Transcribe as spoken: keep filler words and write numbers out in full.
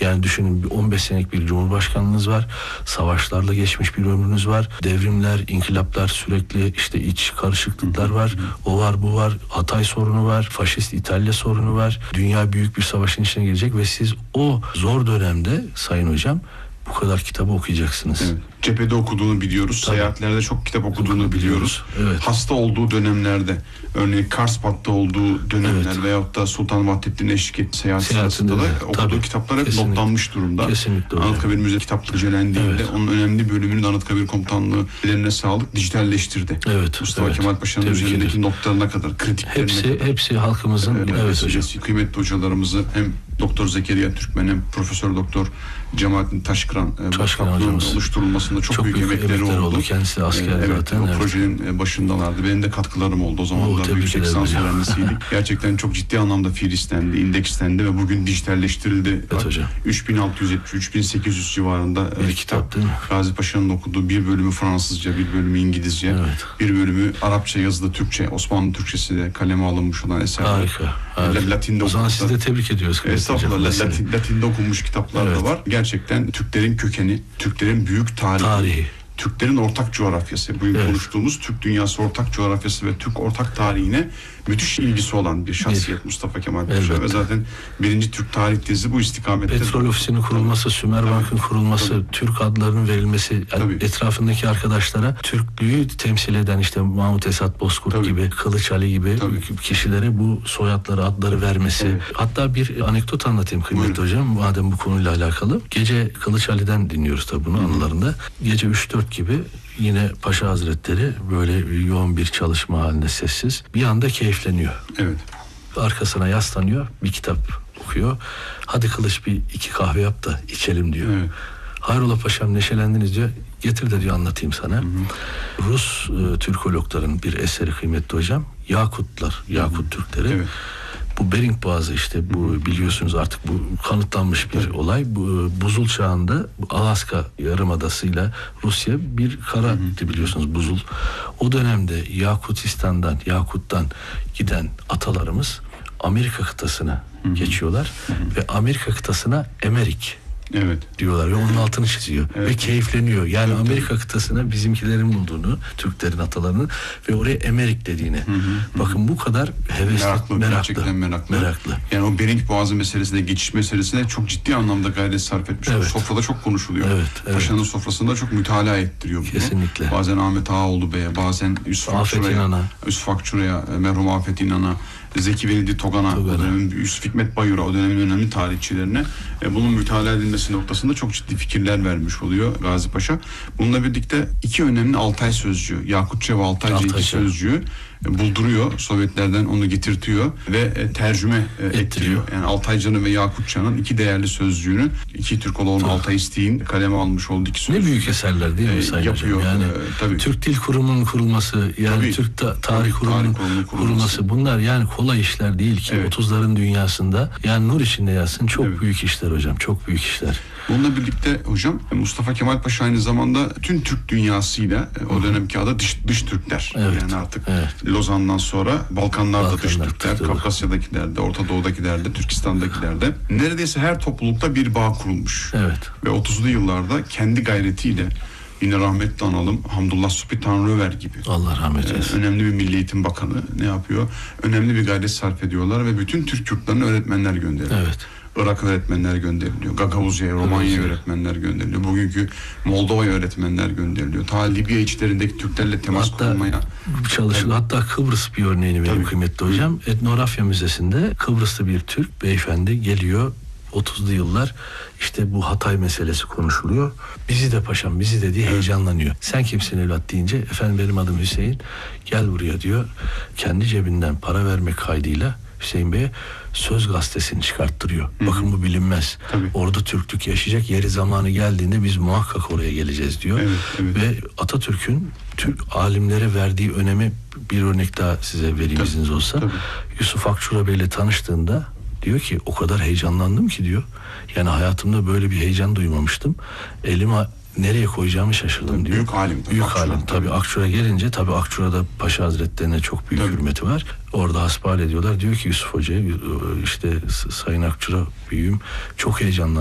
Yani düşünün, on beş senelik bir cumhurbaşkanlığınız var. Savaşlarla geçmiş bir ömrünüz var. Devrimler, inkılaplar, sürekli işte iç karışıklıklar var. O var, bu var. Hatay sorunu var. Faşist İtalya sorunu var. Dünya büyük bir savaşın içine girecek ve siz o zor dönemde Sayın Hocam bu kadar kitabı okuyacaksınız. Evet. Cephede okuduğunu biliyoruz. Tabii. Seyahatlerde çok kitap okuduğunu biliyoruz. Evet. Hasta olduğu dönemlerde, örneğin Karspat'ta olduğu dönemler, evet, veyahut da Sultan Vahdettin'in eşlik ettiği seyahat sırasında da okuduğu tabii kitaplar hep kesinlikle notlanmış durumda. Kesinlikle. Anıtkabir Müze kitaplığı incelendiğinde evet, onun önemli bölümünü Anıtkabir Komutanlığı ellerine sağlık dijitalleştirdi. Evet. Mustafa evet. Kemal Paşa'nın Tebrik üzerindeki ederim. Notlarına kadar, kritiklerine hepsi, kadar. Hepsi halkımızın evet, evet hocam. Kıymetli hocalarımızı, hem Doktor Zekeriya Türkmen hem Profesör Doktor Cemalettin Taşkıran, Taşkıran bu kitaplığın oluşturulmasında çok, çok büyük, büyük emekleri oldu. oldu. Kendisi asker evet, zaten. O evet. projenin başındalardı. Benim de katkılarım oldu. O zaman da yüksek lisans öğrencisiydik. Gerçekten çok ciddi anlamda filizlendi, indekslendi ve bugün dijitalleştirildi. Evet hocam. üç bin altı yüz yetmiş üç bin sekiz yüz civarında bir kitap. kitap Gazi Paşa'nın okuduğu, bir bölümü Fransızca, bir bölümü İngilizce, evet, bir bölümü Arapça, yazılı Türkçe, Osmanlı Türkçesi de kaleme alınmış olan eserler. Harika. harika. Latin'de o zaman sizi de tebrik ediyoruz. Estağfurullah. Latin, Latin'de okunmuş kitaplar evet. da var. Gerçekten Türklerin kökeni, Türklerin büyük tarihi, tarihi. Türklerin ortak coğrafyası, bugün evet. konuştuğumuz Türk dünyası ortak coğrafyası ve Türk ortak tarihine müthiş ilgisi olan bir şahsiyet evet. Mustafa Kemal Paşa ve zaten birinci Türk tarih tezi bu istikamette. Petrol ofisinin kurulması, Sümer Bank'ın kurulması, tabii. Türk adlarının verilmesi, yani etrafındaki arkadaşlara Türklüğü temsil eden işte Mahmut Esat Bozkurt tabii. gibi, Kılıç Ali gibi tabii. kişilere bu soyadları, adları vermesi. Evet. Hatta bir anekdot anlatayım kıymetli Buyurun. hocam, madem bu konuyla alakalı. Gece Kılıç Ali'den dinliyoruz tabii bunu, Hı-hı. anılarında. Gece üç dört gibi yine Paşa Hazretleri böyle yoğun bir çalışma halinde, sessiz. Bir anda keyifleniyor. Evet. Arkasına yaslanıyor, bir kitap okuyor. Hadi Kılıç bir iki kahve yap da içelim diyor. Evet. Hayrola paşam, neşelendiniz diyor. Getir de diyor anlatayım sana. Hı hı. Rus e, Türkologların bir eseri kıymetli hocam. Yakutlar, Yakut hı hı. Türkleri. Evet. Bu Bering Boğazı işte bu biliyorsunuz artık bu kanıtlanmış bir evet. olay. Bu buzul çağında Alaska Yarımadası'yla Rusya bir kara gitti biliyorsunuz, buzul. O dönemde Yakutistan'dan, Yakut'tan giden atalarımız Amerika kıtasına Hı-hı. geçiyorlar Hı-hı. ve Amerika kıtasına Emerik evet. diyorlar ve onun altını çiziyor evet. ve keyifleniyor. Yani evet, Amerika tabii. kıtasına bizimkilerin bulduğunu, Türklerin atalarının ve oraya Emerik dediğini. Hı hı, Bakın hı. bu kadar hevesli, meraklı, meraklı. Gerçekten meraklı. meraklı. Yani o Bering Boğazı meselesine, geçiş meselesine çok ciddi anlamda gayret sarf etmiş. Evet. Sofrada çok konuşuluyor. Evet, evet. Paşa'nın sofrasında çok mütalaa ettiriyor bunu. Kesinlikle. Bazen Ahmet Ağaoğlu Bey'e, bazen Yusuf Akçura'ya, Yusuf Akçura'ya, merhum Afet İnan'a, Zeki Velidi Togan'a, o dönemin Yusuf Hikmet Bayur'a, o dönemin önemli tarihçilerine e, bunun mütalaa edilmesi noktasında çok ciddi fikirler vermiş oluyor Gazi Paşa. Bununla birlikte iki önemli Altay sözcüğü, Yakutça ve Altayca, Altayca. iki sözcüğü e, bulduruyor. Sovyetlerden onu getirtiyor ve e, tercüme e, ettiriyor. ettiriyor. Yani Altayca'nın ve Yakutça'nın iki değerli sözcüğünü, iki Türkoloğun Altay İstik'in kaleme almış olduğu iki sözcüğü. Ne büyük eserler değil mi e, Sayın yapıyor. Hocam? Yani e, tabii. Türk Dil Kurumu'nun kurulması, yani tabii. Türk ta- Tarih Kurumu'nun kurulması. kurulması, bunlar yani kolay işler değil ki. Evet. otuzların dünyasında yani nur içinde yatsın, çok evet. büyük işler hocam, çok büyük işler. Bununla birlikte hocam Mustafa Kemal Paşa aynı zamanda tüm Türk dünyasıyla o dönemki adı dış, dış Türkler. Evet. Yani artık evet. Lozan'dan sonra Balkanlarda Balkanlar, dış Türkler, tabii. Kafkasya'dakiler de, Orta Doğu'dakiler de, Türkistan'dakiler de neredeyse her toplulukta bir bağ kurulmuş. Evet. Ve otuzlu yıllarda kendi gayretiyle, yine rahmetli analım Hamdullah Supi Tanrıöver gibi. Allah rahmet eylesin. Ee, önemli bir Milli Eğitim Bakanı ne yapıyor? Önemli bir gayret sarf ediyorlar ve bütün Türk yurtlarına öğretmenler gönderiliyor. Evet. Irak öğretmenler gönderiliyor. Gagavuzya'ya, Romanya'ya öğretmenler gönderiliyor. Bugünkü Moldova'ya öğretmenler gönderiliyor. Ta Libya içlerindeki Türklerle temas hatta kurulmaya çalışılıyor. Hatta Kıbrıs bir örneğini vereyim kıymetli hocam. Etnografya Müzesi'nde Kıbrıslı bir Türk beyefendi geliyor. otuzlu yıllar işte bu Hatay meselesi konuşuluyor. Bizi de paşam, bizi de diye evet. heyecanlanıyor. Sen kimsin evlat deyince, efendim benim adım Hüseyin, gel buraya diyor. Kendi cebinden para vermek kaydıyla Hüseyin Bey'e Söz gazetesini çıkarttırıyor. Hı-hı. Bakın bu bilinmez. Tabii. Orada Türklük yaşayacak, yeri zamanı geldiğinde biz muhakkak oraya geleceğiz diyor. Evet, evet. Ve Atatürk'ün Türk alimlere verdiği önemi bir örnek daha size vereyim tabii, izniniz olsa. Tabii. Yusuf Akçura Bey'le tanıştığında diyor ki o kadar heyecanlandım ki diyor. Yani hayatımda böyle bir heyecan duymamıştım. Elime nereye koyacağımı şaşırdım tabii, diyor. Büyük alim. Büyük Akçura, alim. Tabii, tabii Akçura gelince tabii Akçura'da Paşa Hazretlerine çok büyük tabii. hürmeti var. Orada hasbihal ediyorlar. Diyor ki Yusuf Hoca'ya, işte Sayın Akçura büyüğüm çok heyecanlandım.